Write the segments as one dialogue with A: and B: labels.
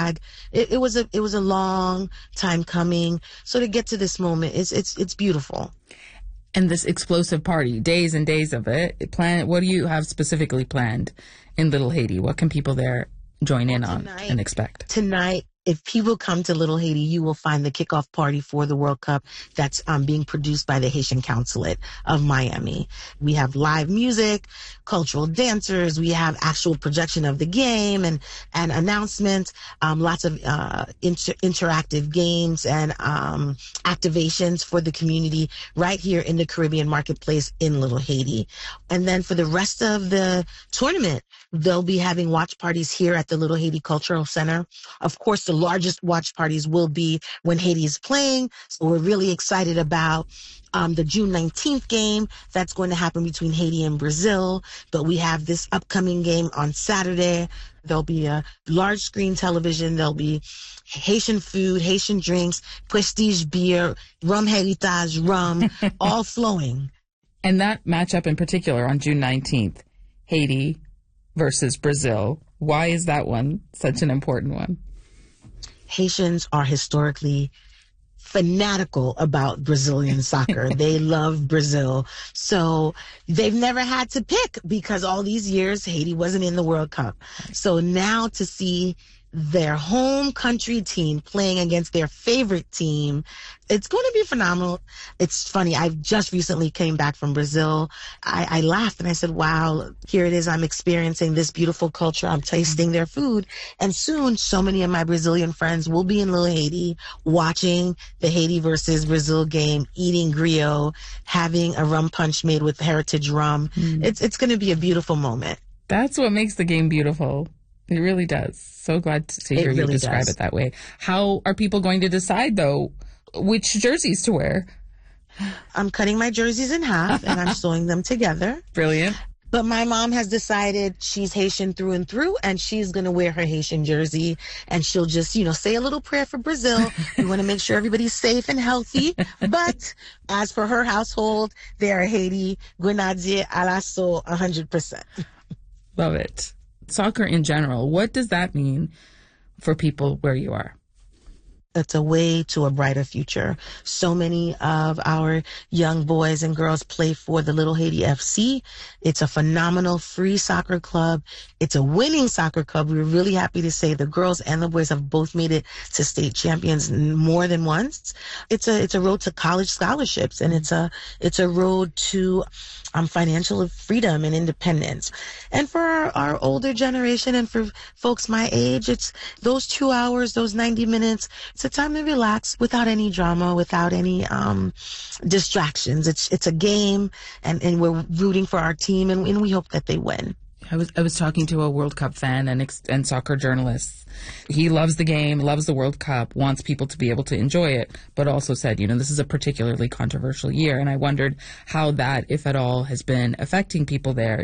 A: flag. It was a long time coming. So to get to this moment, it's beautiful.
B: And this explosive party, days and days of it. What do you have specifically planned in Little Haiti? What can people there join in on and expect?
A: Tonight, if people come to Little Haiti, you will find the kickoff party for the World Cup that's being produced by the Haitian Consulate of Miami. We have live music, cultural dancers. We have actual projection of the game and announcements, lots of interactive games and activations for the community right here in the Caribbean marketplace in Little Haiti. And then for the rest of the tournament, they'll be having watch parties here at the Little Haiti Cultural Center. Of course, the largest watch parties will be when Haiti is playing. So we're really excited about the June 19th game that's going to happen between Haiti and Brazil. But we have this upcoming game on Saturday. There'll be a large screen television. There'll be Haitian food, Haitian drinks, prestige beer, rum heritage, rum, all flowing.
B: And that matchup in particular on June 19th, Haiti versus Brazil. Why is that one such an important one?
A: Haitians are historically fanatical about Brazilian soccer. They love Brazil. So they've never had to pick because all these years Haiti wasn't in the World Cup. So now to see their home country team playing against their favorite team, it's going to be phenomenal. It's funny. I just recently came back from Brazil. I laughed and I said, wow, here it is. I'm experiencing this beautiful culture. I'm tasting their food. And soon, so many of my Brazilian friends will be in Little Haiti watching the Haiti versus Brazil game, eating griot, having a rum punch made with heritage rum. It's going to be a beautiful moment.
B: That's what makes the game beautiful. It really does. So glad to hear you describe it that way. How are people going to decide, though, which jerseys to wear?
A: I'm cutting my jerseys in half and I'm sewing them together.
B: Brilliant.
A: But my mom has decided she's Haitian through and through, and she's going to wear her Haitian jersey, and she'll just, say a little prayer for Brazil. We want to make sure everybody's safe and healthy. But as for her household, they are Haiti, Grenadier à l'assaut, 100%.
B: Love it. Soccer in general, what does that mean for people where you are?
A: It's a way to a brighter future. So many of our young boys and girls play for the Little Haiti FC. It's a phenomenal free soccer club. It's a winning soccer club. We're really happy to say the girls and the boys have both made it to state champions more than once. It's a road to college scholarships, and it's a road to financial freedom and independence. And for our older generation and for folks my age, it's those 2 hours, those 90 minutes. It's a time to relax without any drama, without any distractions. It's a game, and we're rooting for our team, and we hope that they win.
B: I was talking to a World Cup fan and soccer journalist. He loves the game, loves the World Cup, wants people to be able to enjoy it, but also said, this is a particularly controversial year. And I wondered how that, if at all, has been affecting people there.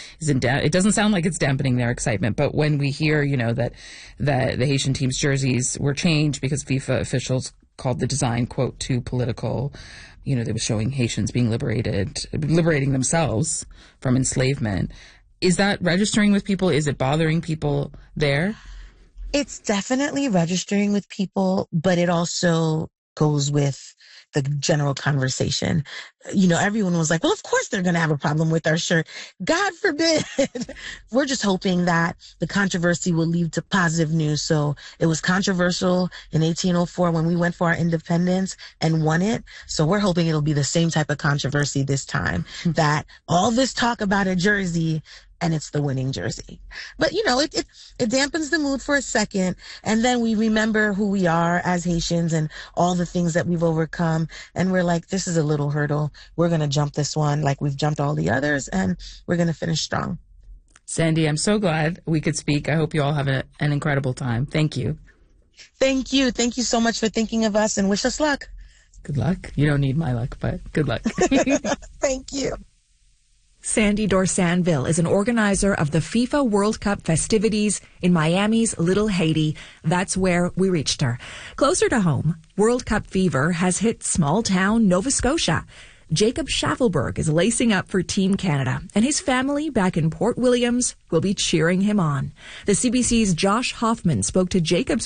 B: It doesn't sound like it's dampening their excitement, but when we hear, that the Haitian team's jerseys were changed because FIFA officials called the design, quote, too political. They were showing Haitians being liberating themselves from enslavement. Is that registering with people? Is it bothering people there?
A: It's definitely registering with people, but it also goes with the general conversation. Everyone was like, well, of course they're going to have a problem with our shirt. God forbid. We're just hoping that the controversy will lead to positive news. So it was controversial in 1804 when we went for our independence and won it. So we're hoping it'll be the same type of controversy this time, that all this talk about a jersey and it's the winning jersey. But, it dampens the mood for a second. And then we remember who we are as Haitians and all the things that we've overcome. And we're like, this is a little hurdle. We're going to jump this one like we've jumped all the others, and we're going to finish strong.
B: Sandy, I'm so glad we could speak. I hope you all have an incredible time. Thank you.
A: Thank you. Thank you so much for thinking of us, and wish us luck.
B: Good luck. You don't need my luck, but good luck.
A: Thank you.
C: Sandy Dorsanville is an organizer of the FIFA World Cup festivities in Miami's Little Haiti. That's where we reached her. Closer to home, World Cup fever has hit small town Nova Scotia. Jacob Schaffelberg is lacing up for Team Canada, and his family back in Port Williams will be cheering him on. The CBC's Josh Hoffman spoke to Jacob's